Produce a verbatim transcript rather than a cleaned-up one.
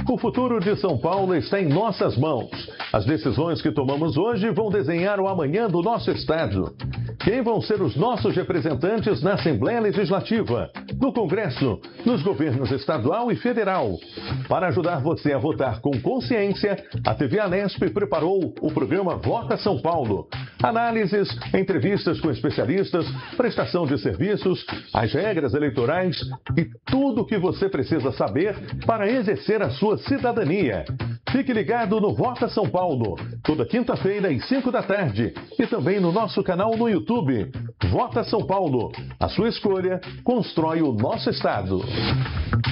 O futuro de São Paulo está em nossas mãos. As decisões que tomamos hoje vão desenhar o amanhã do nosso estado. Quem vão ser os nossos representantes na Assembleia Legislativa, no Congresso, nos governos estadual e federal? Para ajudar você a votar com consciência, a T V Anesp preparou o programa Vota São Paulo. Análises, entrevistas com especialistas, prestação de serviços, as regras eleitorais e tudo o que você precisa saber para exercer a sua cidadania. Fique ligado no Vota São Paulo, toda quinta-feira às cinco da tarde e também no nosso canal no YouTube. Vota São Paulo. A sua escolha constrói o nosso estado.